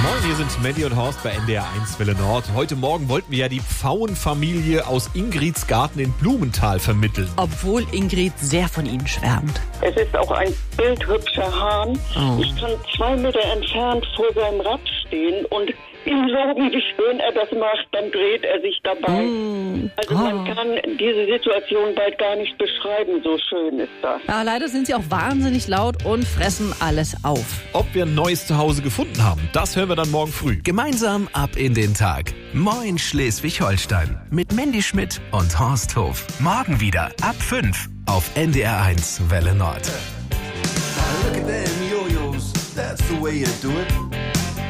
Moin, hier sind Mandy und Horst bei NDR 1 Welle Nord. Heute Morgen wollten wir ja die Pfauenfamilie aus Ingridsgarten in Blumenthal vermitteln. Obwohl Ingrid sehr von ihnen schwärmt. Es ist auch ein bildhübscher Hahn. Oh. Ich kann 2 Meter entfernt vor seinem Rad stehen und ihm loben, wie schön er das macht. Dann dreht er sich dabei. Also man kann diese Situation bald gar nicht beschreiben, so schön ist das. Ja, leider sind sie auch wahnsinnig laut und fressen alles auf. Ob wir ein neues Zuhause gefunden haben, das hören wir dann morgen früh. Gemeinsam ab in den Tag. Moin Schleswig-Holstein. Mit Mandy Schmidt und Horst Hof. Morgen wieder ab 5 auf NDR 1 Welle Nord. Look at them yo-yos, that's the way you do it.